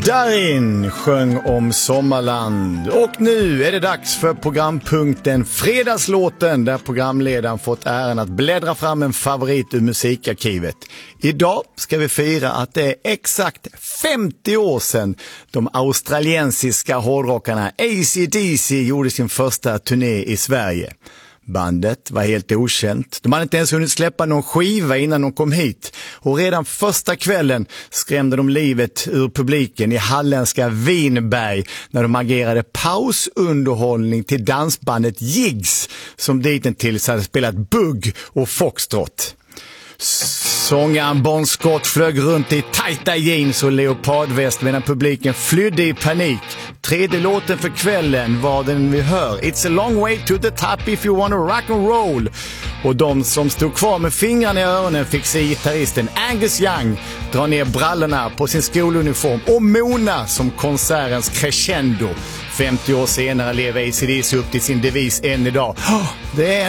Darin sjöng om Sommarland. Och nu är det dags för programpunkten Fredagslåten, där programledaren fått äran att bläddra fram en favorit ur musikarkivet. Idag ska vi fira att det är exakt 50 år sedan de australiensiska hårdrockarna AC/DC gjorde sin första turné i Sverige. Bandet var helt okänt. De hade inte ens hunnit släppa någon skiva innan de kom hit. Och redan första kvällen skrämde de livet ur publiken i halländska Vinberg när de agerade pausunderhållning till dansbandet Jigs, som dittills hade spelat bugg och foxtrot. Sångaren Bon Scott flög runt i tajta jeans och leopardväst medan publiken flydde i panik. Tredje låten för kvällen var den vi hör, It's a long way to the top if you wanna rock and roll. Och de som stod kvar med fingrarna i öronen fick se gitarristen Angus Young dra ner brallorna på sin skoluniform och mona som konsertens crescendo. 50 år senare lever AC/DC upp till sin devis än idag. Det är